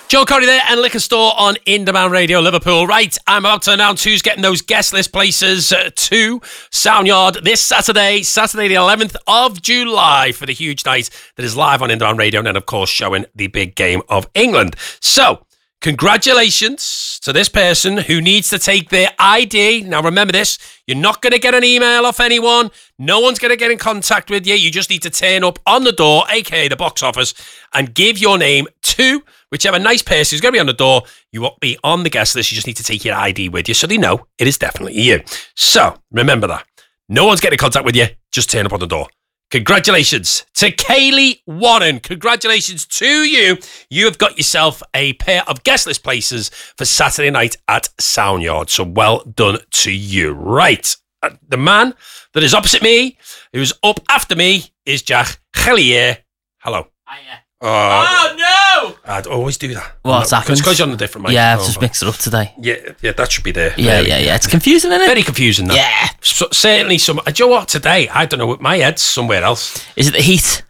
Joe Corey there, and Liquor Store on Indemand Radio Liverpool. Right, I'm about to announce who's getting those guest list places to Soundyard this Saturday the 11th of July for the huge night that is live on Indemand Radio and then, of course, showing the big game of England. So, congratulations to this person who needs to take their ID. Now, remember this, you're not going to get an email off anyone. No one's going to get in contact with you. You just need to turn up on the door, aka the box office, and give your name to whichever nice person who's going to be on the door. You won't be on the guest list. You just need to take your ID with you so they know it is definitely you. So, remember that. No one's getting in contact with you. Just turn up on the door. Congratulations to Kaylee Warren. Congratulations to you. You have got yourself a pair of guest list places for Saturday night at Soundyard. So well done to you. Right. The man that is opposite me, who's up after me, is Jack Hellier. Hello. Hiya. Oh, no! I'd always do that. What's happened? It's because you're on a different mic. Yeah, I've just mixed it up today. Yeah, that should be there. Yeah. It's confusing, isn't it? Very confusing, that. Yeah. So, certainly some... Do you know what? Today, I don't know, my head's somewhere else. Is it the heat?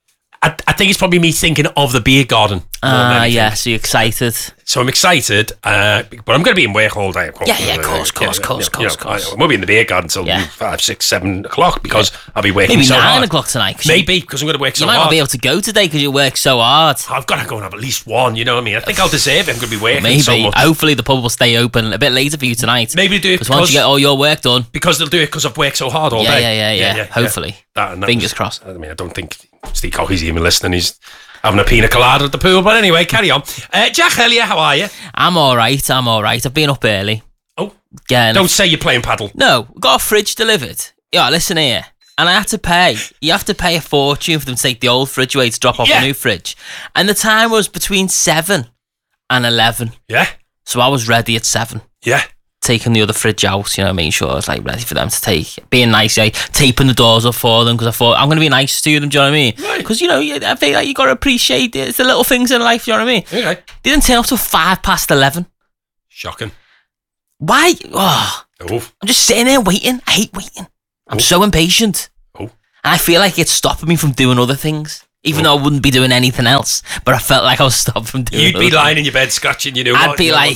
I think it's probably me thinking of the beer garden. Yeah, so you're excited. So I'm excited, but I'm going to be in work all day, of course. Yeah, of course. I won't be in the beer garden until 5, 6, 7 o'clock because I'll be working maybe so hard. 9 o'clock tonight. Maybe, because I'm going to work so hard. You might not be able to go today because you work so hard. I've got to go and have at least one, you know what I mean? I think I'll deserve it. I'm going to be working so much. Hopefully the pub will stay open a bit later for you tonight. Maybe do it because once you get all your work done. Because they'll do it because I've worked so hard all day. Yeah. Hopefully. Fingers crossed. I mean, I don't think Steve Cockey's even listening. He's having a pina colada at the pool. But anyway, carry on. Jack Hellier, how are you? I'm all right. I've been up early. Oh. Don't say you're playing paddle. No, got a fridge delivered. Yeah, listen here. And I had to pay. You have to pay a fortune for them to take the old fridge away to drop off a new fridge. And the time was between 7 and 11. Yeah. So I was ready at 7. Yeah. Taking the other fridge out, making sure I was ready for them to take. Being nice, taping the doors up for them because I thought I'm going to be nice to them, do you know what I mean? Because, I think you got to appreciate it's the little things in life, do you know what I mean? Okay. They didn't turn up till 11:05. Shocking. Why? Oh. I'm just sitting there waiting. I hate waiting. I'm so impatient. And I feel like it's stopping me from doing other things. Even though I wouldn't be doing anything else, but I felt like I was stopped from doing. You'd be lying in your bed scratching, I'd be like,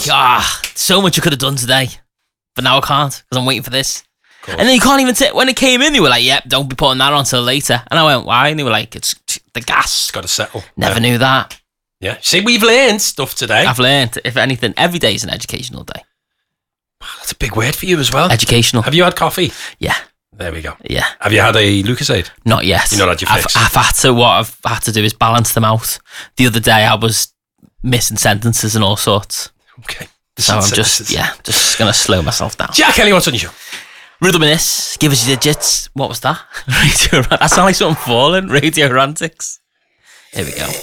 so much I could have done today, but now I can't because I'm waiting for this. And then you can't even when it came in, they were like, "Yep, don't be putting that on till later." And I went, "Why?" And they were like, "It's the gas. It's got to settle." Never knew that. Yeah. See, we've learned stuff today. I've learned, if anything, every day is an educational day. Wow, that's a big word for you as well. Educational. Have you had coffee? Yeah. There we go. Yeah. Have you had a Lucozade? Not yet. You've not had your fix? I've had to. What I've had to do is balance them out. The other day I was missing sentences and all sorts. Okay. So I'm just going to slow myself down. Jack Kelly, what's on your show? Riddle me this. Give us your digits. What was that? That sounds like something falling. Radio Rantics. Here we go.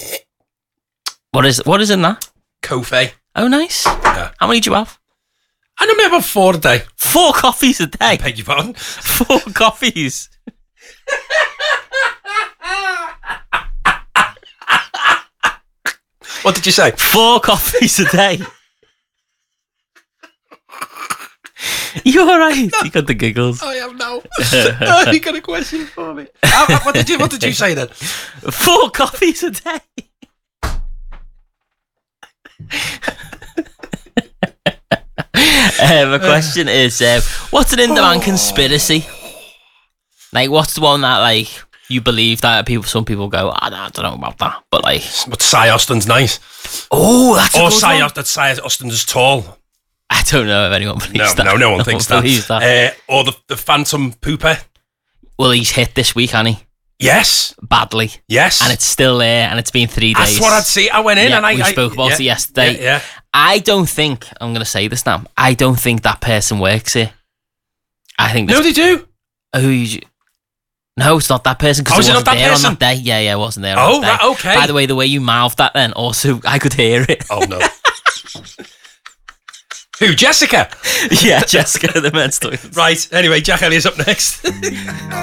What is in that? Kofi. Oh, nice. Yeah. How many do you have? I normally have about 4 a day. 4 coffees a day? I beg your pardon? 4 coffees. What did you say? 4 coffees a day. You all right? You got the giggles. I have now. You got a question for me? What did you say then? 4 coffees a day. My question is, what's an in-demand conspiracy? Like, what's the one that you believe that some people go, I don't know about that, but But Cy Austin's nice. Oh, that's a good one. That Cy Austin's is tall. I don't know if anyone believes that. No one thinks that. Or the Phantom Pooper. Well, he's hit this week, hasn't he? Yes. Badly. Yes. And it's still there, and it's been 3 days. That's what I'd see. I went in and we spoke about it yesterday. Yeah. I don't think, I'm going to say this now, I don't think that person works here. I think No, they do. No, it's not that person because it wasn't there on that day. Yeah, it wasn't there on that day. Right, okay. By the way, the way you mouthed that then, also, I could hear it. Oh, no. Who, Jessica? Yeah, Jessica, the men's toilets. Right, anyway, Jack Elliott's up next.